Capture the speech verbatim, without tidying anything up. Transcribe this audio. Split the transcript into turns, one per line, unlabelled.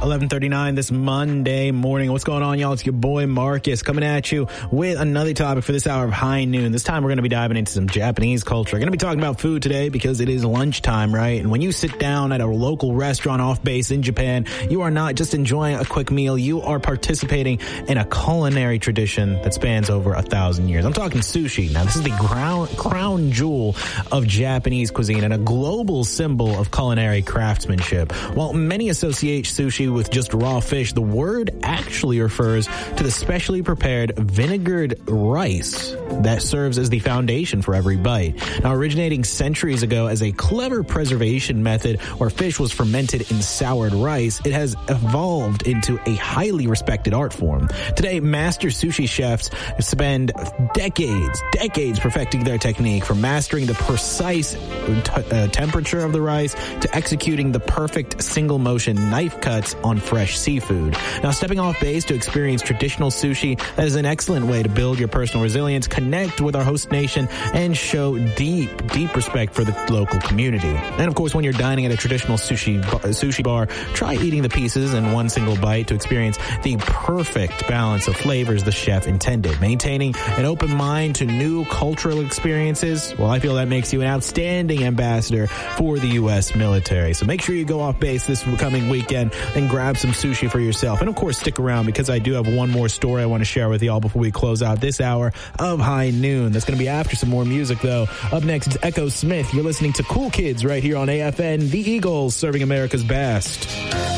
eleven thirty-nine this Monday morning. What's going on, y'all? It's your boy Marcus coming at you with another topic for this hour of High Noon. This time we're going to be diving into some Japanese culture. We're going to be talking about food today because it is lunchtime, right? And when you sit down at a local restaurant off base in Japan, you are not just enjoying a quick meal. You are participating in a culinary tradition that spans over a thousand years. I'm talking sushi. Now, this is the crown, crown jewel of Japanese cuisine and a global symbol of culinary craftsmanship. While many associate sushi with just raw fish, the word actually refers to the specially prepared vinegared rice that serves as the foundation for every bite. Now, originating centuries ago as a clever preservation method where fish was fermented in soured rice, it has evolved into a highly respected art form. Today, master sushi chefs spend decades, decades perfecting their technique, from mastering the precise t- uh, temperature of the rice to executing the perfect single motion knife cuts on fresh seafood. Now, stepping off base to experience traditional sushi, that is an excellent way to build your personal resilience, connect with our host nation, and show deep, deep respect for the local community. And of course, when you're dining at a traditional sushi sushi bar, try eating the pieces in one single bite to experience the perfect balance of flavors the chef intended. Maintaining an open mind to new cultural experiences, well, I feel that makes you an outstanding ambassador for the U S military. So make sure you go off base this coming weekend and grab some sushi for yourself. And of course, stick around because I do have one more story I want to share with y'all before we close out this hour of High Noon. That's going to be after some more music, though. Up next is Echo Smith. You're listening to Cool Kids right here on A F N, the Eagles, serving America's best.